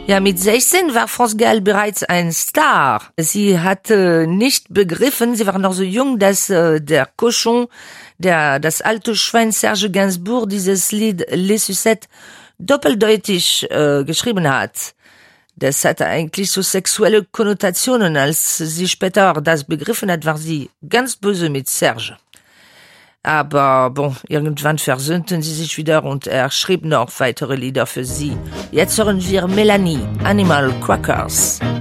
Ja, mit 16 war Franz Gall bereits ein Star. Sie hatte nicht begriffen, sie war noch so jung, dass der Cochon, das alte Schwein Serge Gainsbourg, dieses Lied Les Sucettes doppeldeutig geschrieben hat. Das hatte eigentlich so sexuelle Konnotationen. Als sie später das begriffen hat, war sie ganz böse mit Serge. Aber bon, irgendwann versöhnten sie sich wieder und er schrieb noch weitere Lieder für sie. Jetzt hören wir Melanie, Animal Crackers.